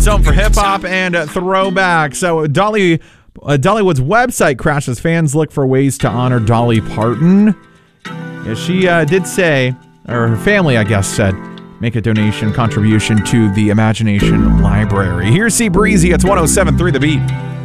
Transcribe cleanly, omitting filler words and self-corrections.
home for hip-hop and throwback. So Dollywood's website crashes. Fans look for ways to honor Dolly Parton. Yeah, she did say, or her family, I guess, said, make a contribution to the Imagination Library. Here's C Breezy. It's 107.3 The Beat.